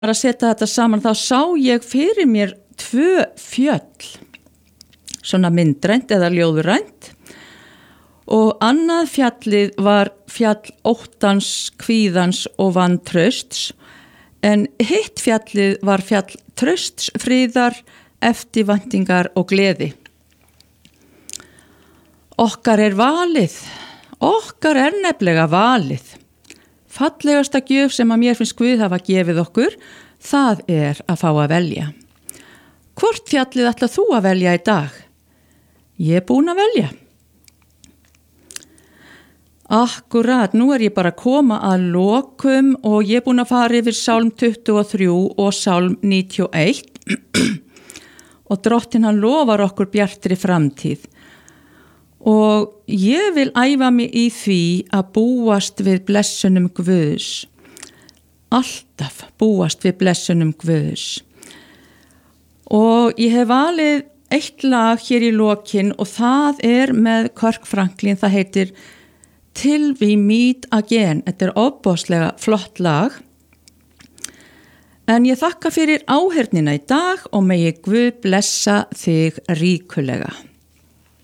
Að setja þetta saman þá sá ég fyrir mér 2 fjöll, svona myndrænt eða ljóðrænt, og annað fjallið var fjall óttans, kvíðans og vantrausts, en hitt fjallið var fjall trausts, friðar, eftirvæntingar og gleði. Okkar er valið, okkar er nefnilega valið. Fallegasta gjöf sem að mér finnst Guð hafa gefið okkur, það er að fá að velja. Hvort fjallið ætlar þú að velja í dag? Ég er búin að velja. Akkurat, nú er ég bara að koma að lokum og ég er búin að fara yfir Sálm 23 og Sálm 91 og Drottinn hann lofar okkur bjartri framtíð. Og ég vil æfa mig í því að búast við blessunum Guðs. Alltaf búast við blessunum Guðs. Og ég hef valið eitt lag hér í lokin og það er með Kirk Franklin, það heitir Till We Meet Again. Þetta er ofboðslega flott lag. En ég þakka fyrir áheyrnina í dag og megi Guð blessa þig ríkulega.